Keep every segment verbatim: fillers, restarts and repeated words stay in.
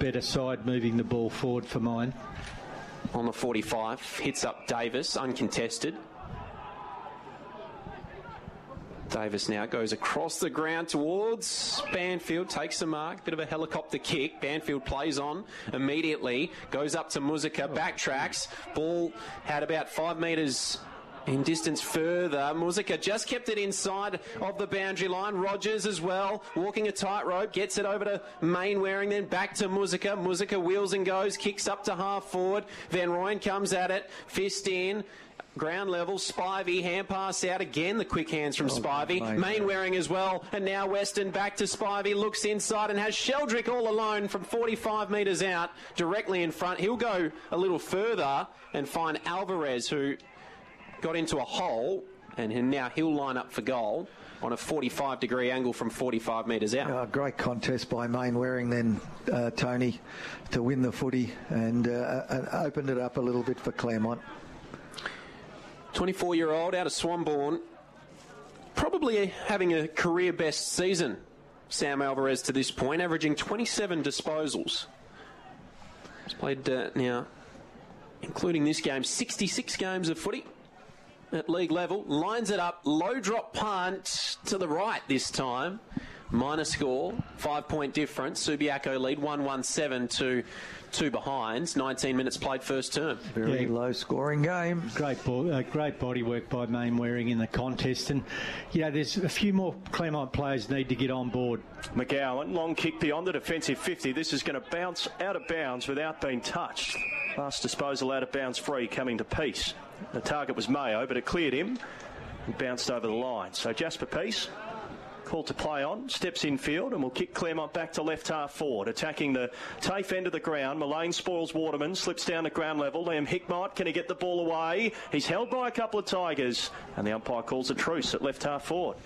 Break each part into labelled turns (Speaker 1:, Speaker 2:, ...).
Speaker 1: better side moving the ball forward for mine.
Speaker 2: On the forty-five, hits up Davis, uncontested. Davis now goes across the ground towards Banfield, takes the mark, bit of a helicopter kick. Banfield plays on immediately, goes up to Muzica, backtracks. Ball had about five metres in distance further. Muzica just kept it inside of the boundary line. Rogers as well, walking a tightrope, gets it over to Mainwaring, then back to Muzica. Muzica wheels and goes, kicks up to half forward. Van Rooyen comes at it, fist in. Ground level, Spivey, hand pass out again, the quick hands from oh, Spivey. Mainwaring as well, and now Weston back to Spivey, looks inside and has Sheldrick all alone from forty-five metres out, directly in front. He'll go a little further and find Alvarez, who got into a hole, and now he'll line up for goal on a forty-five degree angle from forty-five metres out.
Speaker 3: Oh, great contest by Mainwaring then, uh, Tony, to win the footy and, uh, and opened it up a little bit for Claremont.
Speaker 2: twenty-four-year-old out of Swanbourne, probably having a career best season, Sam Alvarez, to this point, averaging twenty-seven disposals. He's played uh, now, including this game, sixty-six games of footy at league level. Lines it up, low drop punt to the right this time. Minor score, five-point difference. Subiaco lead one one seven to two behinds. nineteen minutes played first term.
Speaker 3: Very yeah. low-scoring game.
Speaker 1: Great ball, uh, great body work by Mainwaring in the contest. And, yeah, there's a few more Claremont players need to get on board.
Speaker 4: McGowan, long kick beyond the defensive fifty. This is going to bounce out of bounds without being touched. Last disposal out of bounds free coming to Peace. The target was Mayo, but it cleared him and bounced over the line. So Jasper Peace, called to play on, steps in field and will kick Claremont back to left half forward, attacking the TAFE end of the ground. Mullane spoils Waterman, slips down to ground level. Liam Hickmott, can he get the ball away? He's held by a couple of Tigers, and the umpire calls a truce at left half forward.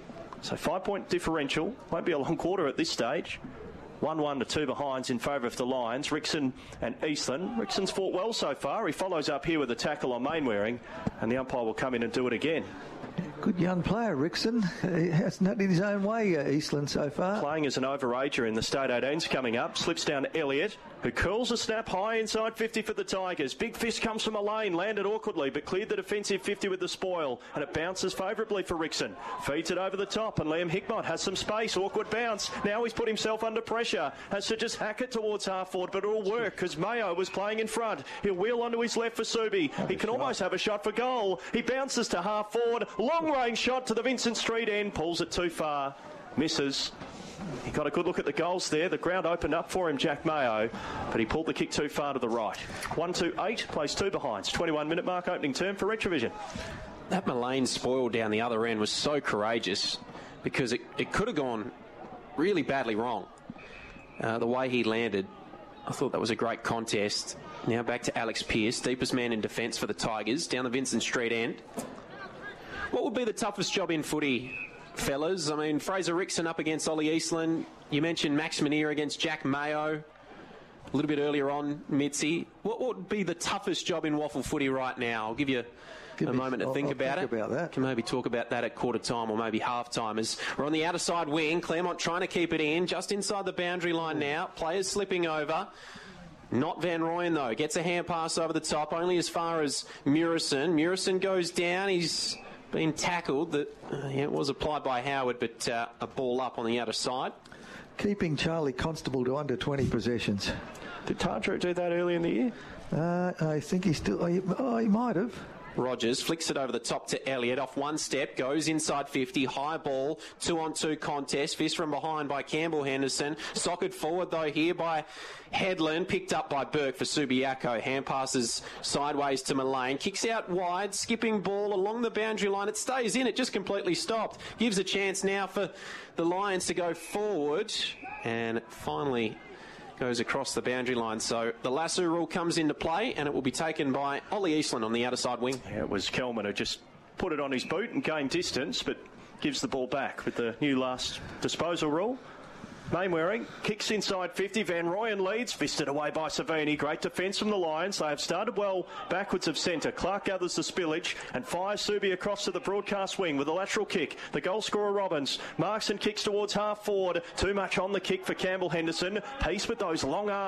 Speaker 4: So five-point differential, won't be a long quarter at this stage. one one to two behinds in favour of the Lions. Rickson and Eastland. Rickson's fought well so far. He follows up here with a tackle on Mainwaring, and the umpire will come in and do it again.
Speaker 3: Good young player, Rickson. He has not in his own way, uh, Eastland, so far.
Speaker 4: Playing as an overager in the State eighteens coming up. Slips down to Elliott, who curls a snap high inside fifty for the Tigers. Big fist comes from Mullane, landed awkwardly, but cleared the defensive fifty with the spoil, and it bounces favourably for Rickson. Feeds it over the top, and Liam Hickmott has some space. Awkward bounce. Now he's put himself under pressure. Has to just hack it towards half forward, but it'll work because Mayo was playing in front. He'll wheel onto his left for Subi. He can almost have a shot for goal. He bounces to half forward. Long range shot to the Vincent Street end. Pulls it too far. Misses. He got a good look at the goals there. The ground opened up for him, Jack Mayo, but he pulled the kick too far to the right. one two eight, plays two behinds. twenty-one minute mark opening term for Retrovision.
Speaker 2: That Mullane spoil down the other end was so courageous because it, it could have gone really badly wrong. Uh, the way he landed, I thought that was a great contest. Now back to Alex Pearce, deepest man in defence for the Tigers, down the Vincent Street end. What would be the toughest job in footy, fellas? I mean, Fraser Rickson up against Ollie Eastland. You mentioned Max Menier against Jack Mayo a little bit earlier on, Mitzi. What would be the toughest job in waffle footy right now? I'll give you give a me, moment to
Speaker 3: I'll,
Speaker 2: think
Speaker 3: I'll
Speaker 2: about
Speaker 3: think
Speaker 2: it.
Speaker 3: About that.
Speaker 2: Can maybe talk about that at quarter time or maybe half time. As we're on the outer side wing, Claremont trying to keep it in, just inside the boundary line now. Players slipping over. Not Van Rooyen, though. Gets a hand pass over the top, only as far as Murison. Murison goes down. He's been tackled. That uh, yeah, it was applied by Howard, but uh, a ball up on the outer side.
Speaker 3: Keeping Charlie Constable to under twenty possessions.
Speaker 4: Did Tadro do that early in the year?
Speaker 3: Uh, I think he still... Oh, he might have.
Speaker 2: Rogers flicks it over the top to Elliott. Off one step, goes inside fifty. High ball, two-on-two contest. Fist from behind by Campbell Henderson. Socked forward, though, here by Headland. Picked up by Burke for Subiaco. Hand passes sideways to Mullane. Kicks out wide. Skipping ball along the boundary line. It stays in. It just completely stopped. Gives a chance now for the Lions to go forward. And it finally goes across the boundary line. So the lasso rule comes into play, and it will be taken by Ollie Eastland on the outer side wing.
Speaker 4: Yeah, it was Kelman who just put it on his boot and gained distance, but gives the ball back with the new last disposal rule. Mainwaring kicks inside fifty. Van Rooyen leads. Fisted away by Savini. Great defence from the Lions. They have started well backwards of centre. Clark gathers the spillage and fires Subi across to the broadcast wing with a lateral kick. The goal scorer Robbins marks and kicks towards half forward. Too much on the kick for Campbell Henderson. Peace with those long arms.